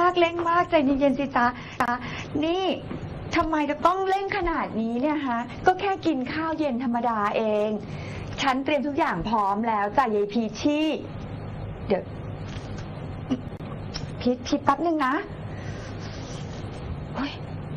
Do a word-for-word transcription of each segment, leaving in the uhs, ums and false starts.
ากเร่งมากใจเย็นๆสิจ๊ะนี่ทำไมจะต้องเร่งขนาดนี้เนี่ยฮะก็แค่กินข้าวเย็นธรรมดาเองฉันเตรียมทุกอย่างพร้อมแล้วจ้ะยายพีชี่เดี๋ยวพีชพีชแป๊บนึงนะเฮ้ย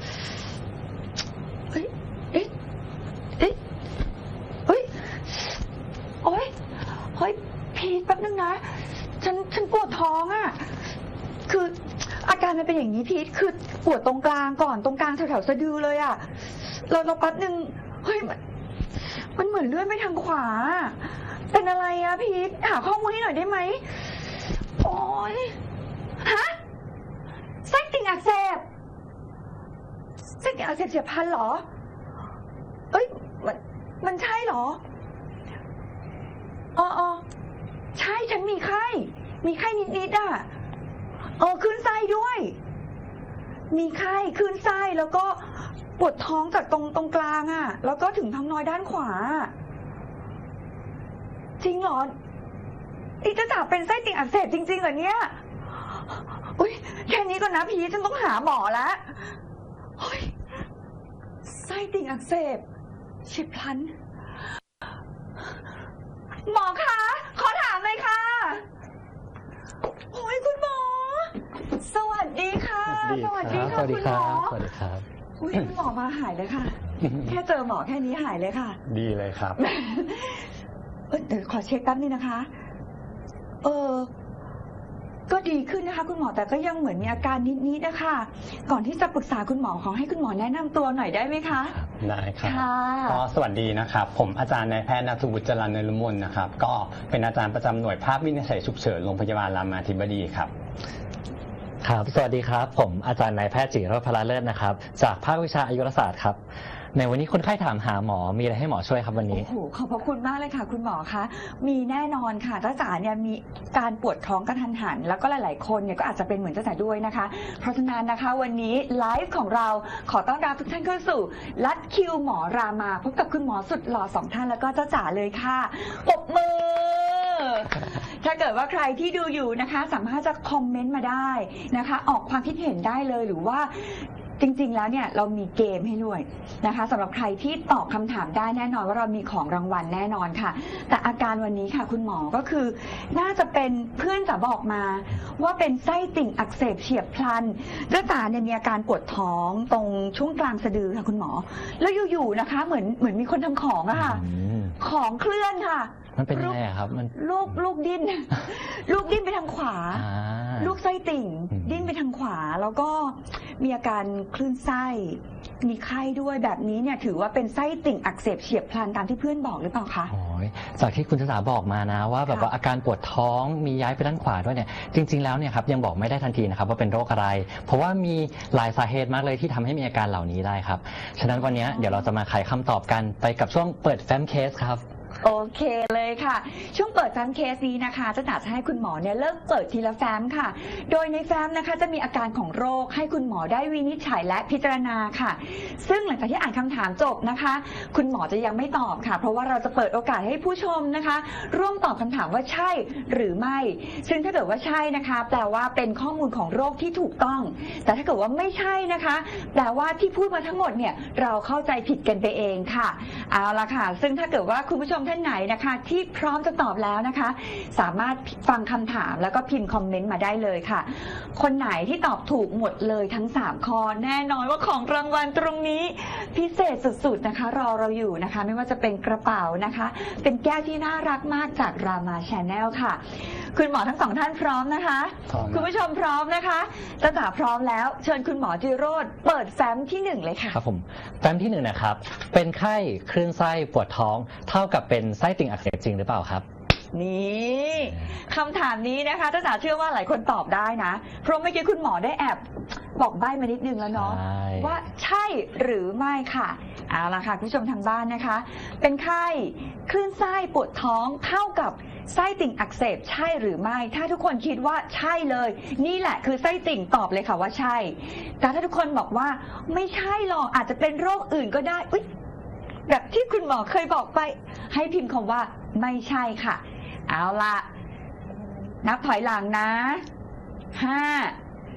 เฮ้ยเอ๊ะเอ๊ะเฮ้ยโอ๊ยเฮ้ยพีชแป๊บนึงนะฉันฉันปวดท้องอ่ะคืออาการมันเป็นอย่างนี้พีชคือปวดตรงกลางก่อนตรงกลางแถวๆสะดือเลยอ่ะเราเราแป๊บนึงเฮ้ยมันมันเหมือนเลื่อนไปทางขวาเป็นอะไรอะพีชหาข้อมูลให้หน่อยได้ไหมโอ๊ยฮะไส้ติ่งอักเสบไส้ติ่งอักเสบเฉียบพลันเหรอเอ้ยมันมันใช่เหรออ๋ออ๋อใช่ฉันมีไข้มีไข้นิดๆอ่ะเออขึ้นไส้ด้วยมีไข้ขึ้นไส้แล้วก็ปวดท้องจากตรงตรงกลางอ่ะแล้วก็ถึงท้องน้อยด้านขวาจริงเหรออีจะจ๋าเป็นไส้ติ่งอักเสบจริงๆเหรอเนี่ยอุ้ยแค่นี้ก่อนนะพี่ฉันต้องหาหมอแล้วเฮ้ยไส้ติ่งอักเสบเฉียบพลันหมอคะขอถามเลยค่ะโอ้ยคุณหมอสวัสดีค่ะสวัสดีค่ะคุณหมอสวัสดีครับอุ้ยคุณหมอมาหายเลยค่ะแค่เจอหมอแค่นี้หายเลยค่ะดีเลยครับเดี๋ยวขอเช็คแป๊บนึงนะคะเออก็ดีขึ้นนะคะคุณหมอแต่ก็ยังเหมือนมีอาการนิดๆนะคะก่อนที่จะปรึกษาคุณหมอขอให้คุณหมอแนะนำตัวหน่อยได้ไหมคะได้ครับก็สวัสดีนะครับผมอาจารย์นายแพทย์ณัฐวุฒิจรัญเนรมนนะครับก็เป็นอาจารย์ประจำหน่วยภาควินิจฉัยฉุกเฉินโรงพยาบาลรามาธิบดีครับครับสวัสดีครับผมอาจารย์นายแพทย์จิรพลาเลิศนะครับจากภาควิชาอายุรศาสตร์ครับในวันนี้คนไข้ถามหาหมอมีอะไรให้หมอช่วยครับวันนี้โอ้โหขอบพระคุณมากเลยค่ะคุณหมอคะมีแน่นอนค่ะจ้าจ๋าเนี่ยมีการปวดท้องกระทันหันแล้วก็หลายๆคนเนี่ยก็อาจจะเป็นเหมือนจ้าจ๋าด้วยนะคะเพราะฉะนั้นนะคะวันนี้ไลฟ์ของเราขอต้อนรับทุกท่านเข้าสู่ลัดคิวหมอรามาพบกับคุณหมอสุดหล่อสองท่านแล้วก็จ้าจ๋าเลยค่ะปรบมือถ้าเกิดว่าใครที่ดูอยู่นะคะสามารถจะคอมเมนต์มาได้นะคะออกความคิดเห็นได้เลยหรือว่าจริงๆแล้วเนี่ยเรามีเกมให้ด้วยนะคะสำหรับใครที่ตอบคำถามได้แน่นอนว่าเรามีของรางวัลแน่นอนค่ะแต่อาการวันนี้ค่ะคุณหมอก็คือน่าจะเป็นเพื่อนจ๋าบอกมาว่าเป็นไส้ติ่งอักเสบเฉียบพลันจ้าจ๋าเนี่ยมีอาการปวดท้องตรงช่วงกลางสะดือค่ะคุณหมอแล้วอยู่ๆนะคะเหมือนเหมือนมีคนทำของอะค่ะของเคลื่อนค่ะมันเป็นยังไงครับมันลูกลูกดิ้นลูกดิ้นไปทางขวาลูกไส้ติ่งดิ้นไปทางขวาแล้วก็มีอาการคลื่นไส้มีไข้ด้วยแบบนี้เนี่ยถือว่าเป็นไส้ติ่งอักเสบเฉียบพลันตามที่เพื่อนบอกหรือเปล่าคะโอ้ยจากที่คุณศึกษาบอกมานะว่าแบบว่าอาการปวดท้องมีย้ายไปด้านขวาด้วยเนี่ยจริงๆแล้วเนี่ยครับยังบอกไม่ได้ทันทีนะครับว่าเป็นโรคอะไรเพราะว่ามีหลายสาเหตุมากเลยที่ทำให้มีอาการเหล่านี้ได้ครับฉะนั้นวันนี้เดี๋ยวเราจะมาไขคำตอบกันไปกับช่วงเปิดแฟ้มเคสครับโอเคเลยค่ะช่วงเปิดแฟ้มเคสนี้นะคะจะจัดให้คุณหมอเนี่ยเริ่มเปิดทีละแฟ้มค่ะโดยในแฟ้มนะคะจะมีอาการของโรคให้คุณหมอได้วินิจฉัยและพิจารณาค่ะซึ่งหลังจากที่อ่านคำถามจบนะคะคุณหมอจะยังไม่ตอบค่ะเพราะว่าเราจะเปิดโอกาสให้ผู้ชมนะคะร่วมตอบคำถามว่าใช่หรือไม่ซึ่งถ้าเกิดว่าใช่นะคะแปลว่าเป็นข้อมูลของโรคที่ถูกต้องแต่ถ้าเกิดว่าไม่ใช่นะคะแปลว่าที่พูดมาทั้งหมดเนี่ยเราเข้าใจผิดกันไปเองค่ะเอาละค่ะซึ่งถ้าเกิดว่าคุณผู้ชมท่านไหนนะคะที่พร้อมจะตอบแล้วนะคะสามารถฟังคำถามแล้วก็พิมพ์คอมเมนต์มาได้เลยค่ะคนไหนที่ตอบถูกหมดเลยทั้งสามข้อแน่นอนว่าของรางวัลตรงนี้พิเศษสุดๆนะคะรอเราอยู่นะคะไม่ว่าจะเป็นกระเป๋านะคะเป็นแก้วที่น่ารักมากจากรามาชาแนลค่ะคุณหมอทั้งสองท่านพร้อมนะคะคุณผู้ชมพร้อมนะคะจ้าจ๋าพร้อมแล้วเชิญคุณหมอจิโรจน์เปิดแฟ้มที่หนึ่งเลยค่ะครับผมแฟ้มที่หนึ่งนะครับเป็นไข้คลื่นไส้ปวดท้องเท่ากับเป็นไส้ติ่งอักเสบจริงหรือเปล่าครับนี่คำถามนี้นะคะจ้าจ๋าเชื่อว่าหลายคนตอบได้นะเพราะเมื่อกี้คุณหมอได้แอบบอกใบ้มานิดนึงแล้วเนาะว่าใช่หรือไม่ค่ะเอาล่ะค่ะคุณผู้ชมทางบ้านนะคะเป็นไข้คลื่นไส้ปวดท้องเท่ากับไส้ติ่งอักเสบใช่หรือไม่ถ้าทุกคนคิดว่าใช่เลยนี่แหละคือไส้ติ่งตอบเลยค่ะว่าใช่แต่ถ้าทุกคนบอกว่าไม่ใช่หรอกอาจจะเป็นโรคอื่นก็ได้อุ๊ยแบบที่คุณหมอเคยบอกไปให้พิมพ์คำว่าไม่ใช่ค่ะเอาล่ะนับถอยหลังนะห้า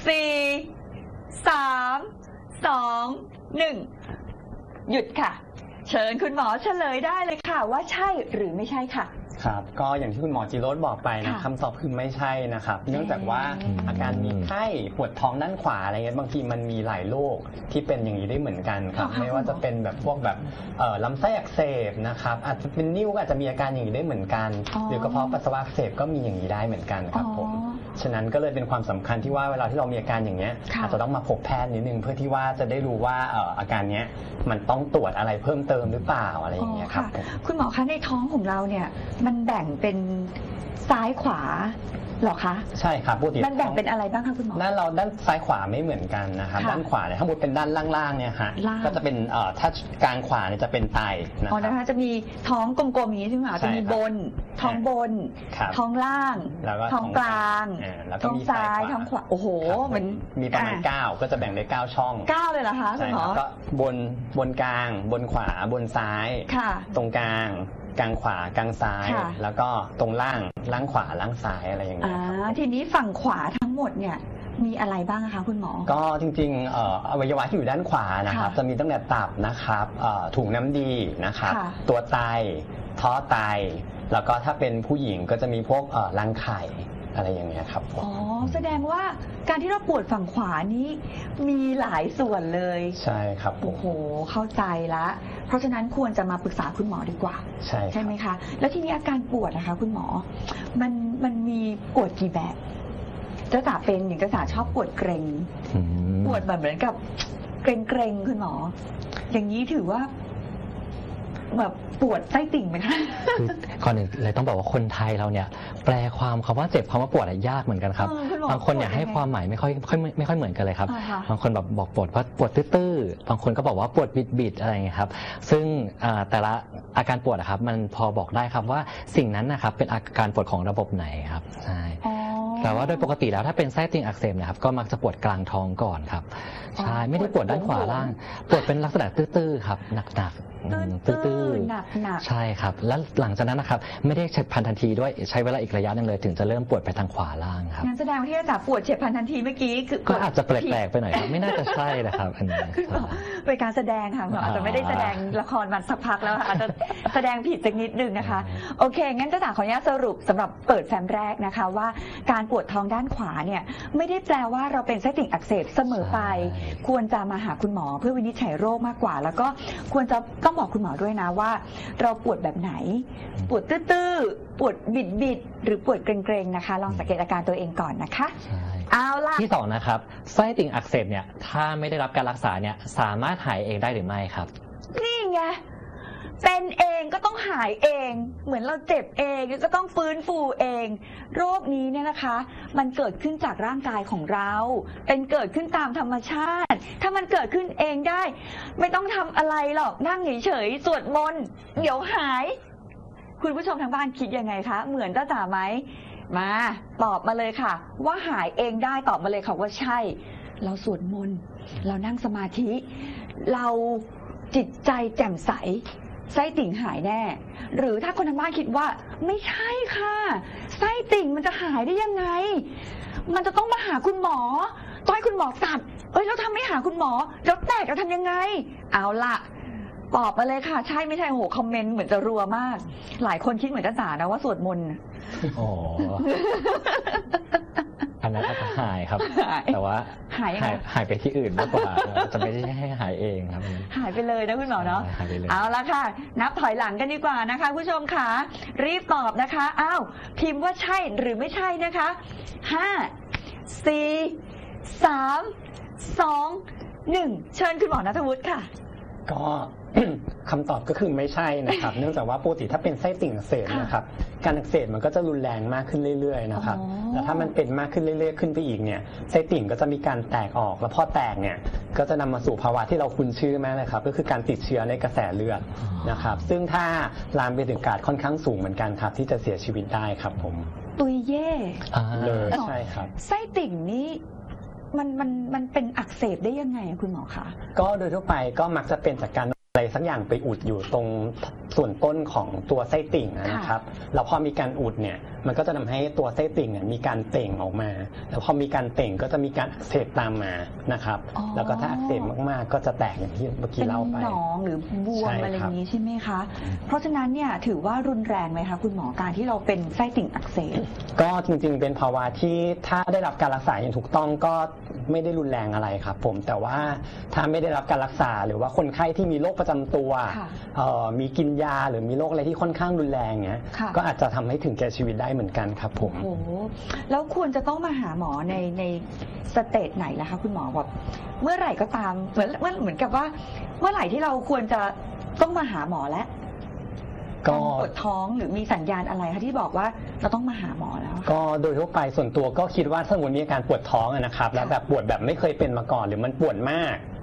สี่สามสองหนึ่งหยุดค่ะ เชิญคุณหมอเฉลยได้เลยค่ะว่าใช่หรือไม่ใช่ค่ะครับก็อย่างที่คุณหมอจิโรจน์บอกไปนะค่ะคำตอบคือไม่ใช่นะครับ เนื่องจากว่าอืมอาการมีไข้ปวดท้องด้านขวาอะไรเงี้ยบางทีมันมีหลายโรคที่เป็นอย่างนี้ได้เหมือนกันครับค่ะไม่ว่าจะเป็นแบบพวกแบบเอ่อลำไส้อักเสบนะครับอาจจะเป็นนิ่วก็อาจจะมีอาการอย่างนี้ได้เหมือนกันอ๋อหรือกระเพาะปัสสาวะอักเสบก็มีอย่างนี้ได้เหมือนกันครับผมอ๋อฉะนั้นก็เลยเป็นความสำคัญที่ว่าเวลาที่เรามีอาการอย่างเงี้ยค่ะอาจจะต้องมาพบแพทย์นิดนึงเพื่อที่ว่าจะได้รู้ว่าเอ่ออาการเนี้ยมันต้องตรวจอะไรเพิ่มเติมหรือเปล่าอะไรอย่างเงี้ยครับผมคุณหมอคะในท้องของเราเนี่ย มันแบ่งเป็นซ้ายขวาเหรอคะใช่ครับปกติมันแบ่งเป็นอะไรบ้างคะคุณหมอด้านเราด้านซ้ายขวาไม่เหมือนกันนะครับค่ะด้านขวาเนี่ยถ้ามุดเป็นด้านล่างๆเนี่ยฮะล่างก็จะเป็นเอ่อถ้ากลางขวาเนี่ยจะเป็นไตนะอ๋อครันะบคะจะมีท้องกลมๆอย่างนี้ใช่ไหมคะใช่จะมีครับบน ท้องบนครับท้องล่างแล้วก็ท้องกลางอ่าแล้วก็ท้องมีซ้ายท้องขวาโอ้โหครับเหมือนมีประมาณอ่เก้าก็จะแบ่งได้เก้าช่องเก้าเลยเหรอคะคุใช่ณหมคอรับก็บนบนกลาง บนขวาบนซ้ายค่ะตรงกลางกลางขวากลางซ้ายค่ะแล้วก็ตรงล่างล่างขวาล่างซ้ายอะไรอย่างเงี้อ่ายครับทีนี้ฝั่งขวาทั้งหมดเนี่ยมีอะไรบ้างคะคุณหมอก็จริงๆเอ่ออวัยวะที่อยู่ด้านขวานะครับค่ะจะมีตั้งแต่ตับนะครับเอ่อถุงน้ำดีนะครับค่ะตัวไตท้อไต แล้วก็ถ้าเป็นผู้หญิงก็จะมีพวกเอ่อรังไข่อะไรอย่างเงี้ยครับผมอ๋อแสดงว่าการที่เราปวดฝั่งขวานี้มีหลายส่วนเลยใช่ครับผโอ้มโหเข้าใจละเพราะฉะนั้นควรจะมาปรึกษาคุณหมอดีกว่าใช่คใช่รับไหมคะ แล้วทีนี้อาการปวดนะคะ คุณหมอ มันมันมีปวดกี่แบบเจ้าจ๋าเป็นอย่างเจ้าจ๋าชอบปวดเกรงอืมปวดแบบเหมือนกับเกรงเกรงๆคุณหมอ อย่างนี้ถือว่า แบบปวดไส้ติ่งไหมคะคือก่อนอื่นเลยต้องบอกว่าคนไทยเราเนี่ยแปลความคำว่าเจ็บคำว่าปวดอะยากเหมือนกันครับเออคุณหมอบางคนเนี่ยปวดยังไงให้ความหมายไม่ค่อยค่อยไม่ค่อยเหมือนกันเลยครับอ่าค่ะบางคนแบบบอกปวดว่าปวดตื้อๆบางคนก็บอกว่าปวดบิดๆอะไรอย่างเงี้ยครับซึ่งอ่าแต่ละอาการปวดอะครับมันพอบอกได้ครับว่าสิ่งนั้นนะครับเป็นอาการปวดของระบบไหนครับใช่อ๋อแต่ว่าโดยปกติแล้วถ้าเป็นไส้ติ่งอักเสบเนะครับก็มักจะปวดกลางท้องก่อนครับใช่อ๋อไม่ได้ปวดด้านขวาล่างปวดเป็นลักษณะตื้อๆครับหนักๆอืมตื้ตื้ออๆหนักหนักๆใช่ครับ แล้วหลังจากนั้นนะครับไม่ได้เฉียบพลันทันทีด้วยใช้เวลาอีกระยะหนึงเลยถึงจะเริ่มปวดไปทางขวาล่างครับงั้นแสดงว่าที่อาจารย์ปวดเฉียบพลันทันทีเมื่อกี้คือก็อาจจะแปลกๆไปหน่อยครับไม่น่าจะใช่นะครับอันนี้คุณหมอเป็นการแสดงค่ะคุณหมออาจจะไม่ได้แสดงละครมาสักพักแล้วค่ะอาจจะแสดงผิดสักนิดนึงนะคะ โอเค งั้นจะจ๋าขออนุญาตสรุปสำหรับเปิดแฟ้มแรกนะคะว่าการปวดท้องด้านขวาเนี่ยไม่ได้แปลว่าเราเป็นไส้ติ่งอักเสบเสมอไป ควรจะมาหาคุณหมอเพื่อวินิจฉัยโรคมากกว่า แล้วก็ควรจะต้องบอกคุณหมอด้วยนะว่า เราปวดแบบไหน ปวดตื้อๆปวดบิดๆหรือปวดเกรงๆนะคะ ลองสังเกตอาการตัวเองก่อนนะคะใช่เอาล่ะที่สองนะครับไส้ติ่งอักเสบเนี่ยถ้าไม่ได้รับการรักษาเนี่ยสามารถหายเองได้หรือไม่ครับนี่ไง เป็นเองก็ต้องหายเอง เหมือนเราเจ็บเองก็ต้องฟื้นฟูเอง โรคนี้เนี่ยนะคะ มันเกิดขึ้นจากร่างกายของเรา เป็นเกิดขึ้นตามธรรมชาติ ถ้ามันเกิดขึ้นเองได้ ไม่ต้องทำอะไรหรอก นั่งเฉยๆ สวดมนต์ เดี๋ยวหาย คุณผู้ชมทางบ้านคิดยังไงคะ เหมือนจ้าจ๋าไหม มาตอบมาเลยค่ะ ว่าหายเองได้ตอบมาเลยค่ะว่าใช่ เราสวดมนต์ เรานั่งสมาธิ เราจิตใจแจ่มใส ไส้ติ่งหายแน่ หรือถ้าคนทางบ้านคิดว่าไม่ใช่ค่ะไส้ติ่งมันจะหายได้ยังไง มันจะต้องมาหาคุณหมอต้องให้คุณหมอตัดเอ้ยแล้วทำไม่หาคุณหมอแล้วแตกจะทำยังไง เอาล่ะตอบมาเลยค่ะ ใช่ไม่ใช่โอ้โหคอมเมนต์เหมือนจะรัวมาก หลายคนคิดเหมือนจ้าจ๋านะว่าสวดมนต์โอ้อันนั้นอาจจะหายครับหายแต่ว่าหายยังไงหายไปที่อื่นมากกว่าจะไม่ได้ให้หายเองครับหายไปเลยนะคุณหมอเนาะหายไปเลยเอาละค่ะ นับถอยหลังกันดีกว่านะคะผู้ชมค่ะรีบตอบนะคะอ้าวพิมพ์ว่าใช่หรือไม่ใช่นะคะห้าสี่สามสองหนึ่งเชิญคุณหมอณัฐวุฒิค่ะก็ คำตอบก็คือไม่ใช่นะครับ เนื่องจากว่าปกติถ้าเป็นไส้ติ่งอักเสบนะครับ การอักเสบมันก็จะรุนแรงมากขึ้นเรื่อยๆนะครับอ๋อแต่ถ้ามันเป็นมากขึ้นเรื่อยๆขึ้นไปอีกเนี่ยไส้ติ่งก็จะมีการแตกออกแล้วพอแตกเนี่ยก็จะนำมาสู่ภาวะที่เราคุ้นชื่อมากเลยครับก็คือการติดเชื้อในกระแสเลือดนะครับซึ่งถ้าลามไปถึงการค่อนข้างสูงเหมือนกันครับที่จะเสียชีวิตได้ครับผมตุยเย่อ่าเลยใช่ครับไส้ติ่งนี้มันมันมันเป็นอักเสบได้ยังไงอะคุณหมอคะก็โดยทั่วไปก็มักจะเป็นจากการอะไรสักอย่างไปอุดอยู่ตรงส่วนต้นของตัวไส้ติ่งนะครับแล้วพอมีการอุดเนี่ยมันก็จะทำให้ตัวไส้ติ่งเนี่ยมีการเต่งออกมาแล้วพอมีการเต่งก็จะมีการอักเสบตามมานะครับแล้วก็ถ้าอักเสบมากๆก็จะแตกอย่างที่เมื่อกี้เล่าไปเป็นหนองหรือบวมอะไรอย่างนี้ใช่ไหมคะเพราะฉะนั้นเนี่ยถือว่ารุนแรงไหมคะคุณหมอการที่เราเป็นไส้ติ่งอักเสบก็จริงๆเป็นภาวะที่ถ้าได้รับการรักษาอย่างถูกต้องก็ไม่ได้รุนแรงอะไรครับผมแต่ว่าถ้าไม่ได้รับการรักษาหรือว่าคนไข้ที่มีโรคประจำตัวมีกินยาหรือมีโรคอะไรที่ค่อนข้างรุนแรงเงี้ยก็อาจจะทำให้ถึงแก่ชีวิตได้เหมือนกันครับผมโอ้แล้วควรจะต้องมาหาหมอในในสเตจไหนล่ะคะคุณหมอแบบเมื่อไหร่ก็ตามเหมือนเหมือนกับว่าเมื่อไหร่ที่เราควรจะต้องมาหาหมอแล้วก็ปวดท้องหรือมีสัญญาณอะไรคะที่บอกว่าเราต้องมาหาหมอแล้วก็โดยทั่วไปส่วนตัวก็คิดว่าสมมติมีอาการปวดท้องนะครับแล้วแบบปวดแบบไม่เคยเป็นมาก่อนหรือมันปวดมาก